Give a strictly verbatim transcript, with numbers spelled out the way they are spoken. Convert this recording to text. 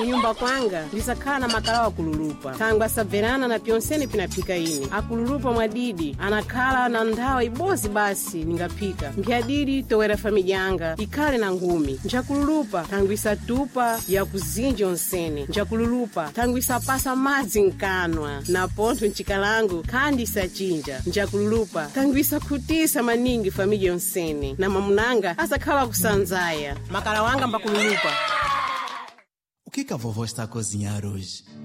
kunyumba kwanga ndisakhala na makala wakululupa tangu asabverana na pyonsene pinaphika ine akululupa mwadidi anakhala na nthawa ibozi basi ningaphika mphiyadidi towera familya yanga ikhale na ngumi njakululupa tangu isatupa ya kuzinji onsene njakululupa tangu isapasa madzi nkanwa na pontho ncikalangu khandi isachinja njakululupa tangu isakhutisa maningi familya yonsene na mamunanga asakhala kusanzaya makala wanga mbakululupa. O que que a vovó está a cozinhar hoje?